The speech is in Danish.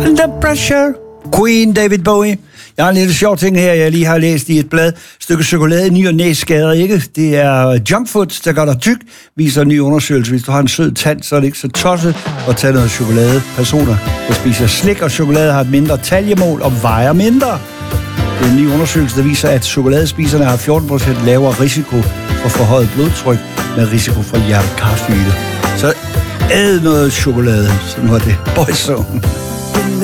Under Pressure. Queen, David Bowie. Jeg har en lille sjov ting her, jeg lige har læst i et blad. Stykke chokolade i ny og næ skader ikke. Det er junkfood, der gør dig tyk, viser en ny undersøgelse. Hvis du har en sød tand, så er det ikke så tosset at tage noget chokolade. Personer, der spiser slik og chokolade, har et mindre taljemål og vejer mindre. Det er en ny undersøgelse, der viser, at chokoladespiserne har 14% lavere risiko for forhøjet blodtryk med risiko for hjertekarsyge. Så æd noget chokolade, så nu er det Boyzone.